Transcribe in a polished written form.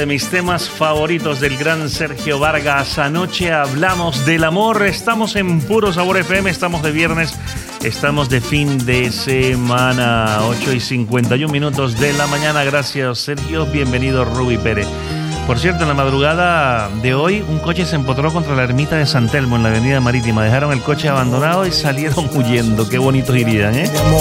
de mis temas favoritos del gran Sergio Vargas. Anoche hablamos del amor. Estamos en Puro Sabor FM, estamos de viernes, estamos de fin de semana. 8:51 de la mañana. Gracias, Sergio. Bienvenido, Ruby Pérez. Por cierto, en la madrugada de hoy, un coche se empotró contra la ermita de San Telmo en la avenida Marítima. Dejaron el coche abandonado y salieron huyendo. Qué bonitos irían, ¿eh?